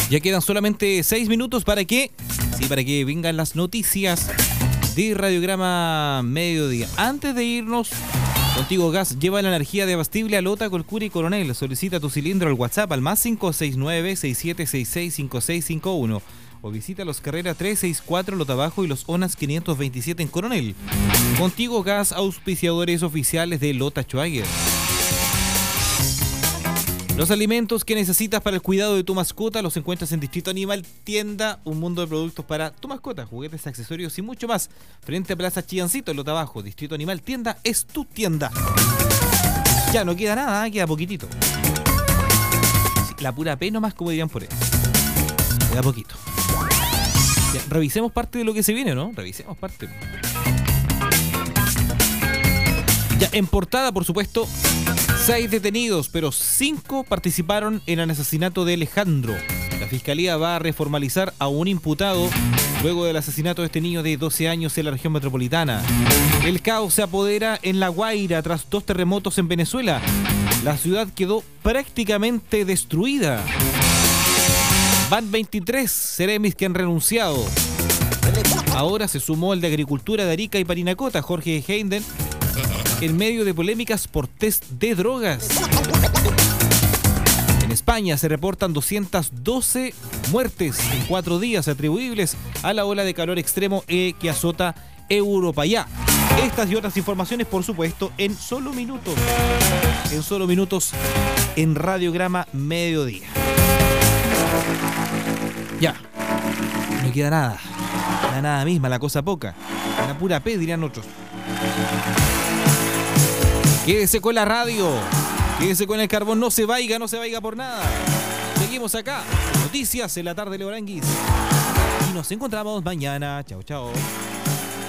Ya quedan solamente 6 minutos para que vengan las noticias de Radiograma Mediodía. Antes de irnos, Contigo Gas lleva la energía de abastible a Lota, Colcura y Coronel. Solicita tu cilindro al WhatsApp al más 569-6766-5651 o visita los Carrera 364 Lota Bajo y los Onas 527 en Coronel. Contigo Gas, auspiciadores oficiales de Lota Schwager. Los alimentos que necesitas para el cuidado de tu mascota los encuentras en Distrito Animal Tienda, un mundo de productos para tu mascota, juguetes, accesorios y mucho más. Frente a Plaza Chillancito, Lota Bajo. Distrito Animal Tienda es tu tienda. Ya no queda nada, queda poquitito. La pura P nomás, como dirían por ahí. Queda poquito. Ya, revisemos parte de lo que se viene, ¿no? Revisemos parte. Ya, en portada, por supuesto, 6 detenidos, pero 5 participaron en el asesinato de Alejandro. La fiscalía va a reformalizar a un imputado luego del asesinato de este niño de 12 años en la región metropolitana. El caos se apodera en La Guaira tras 2 terremotos en Venezuela. La ciudad quedó prácticamente destruida. Van 23 seremis que han renunciado. Ahora se sumó el de Agricultura de Arica y Parinacota, Jorge Heinden, en medio de polémicas por test de drogas. En España se reportan 212 muertes en 4 días atribuibles a la ola de calor extremo que azota Europa. Ya, estas y otras informaciones, por supuesto, en solo minutos. En solo minutos en Radiograma Mediodía. Ya, no queda nada. Nada misma, la cosa poca. La pura P, dirían otros. Quédese con la radio, quédese con el carbón, no se vaya por nada. Seguimos acá, noticias en la tarde de Oranguis. Y nos encontramos mañana. Chao, chao.